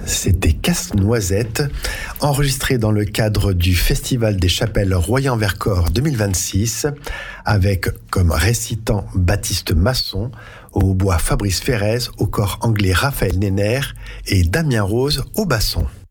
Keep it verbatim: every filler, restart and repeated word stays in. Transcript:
C'était Casse-Noisette, enregistré dans le cadre du Festival des Chapelles Royan-Vercors deux mille vingt-six, avec comme récitant Baptiste Masson, au hautbois Fabrice Ferrez, au cor anglais Raphaël Nenner et Damien Rose au basson.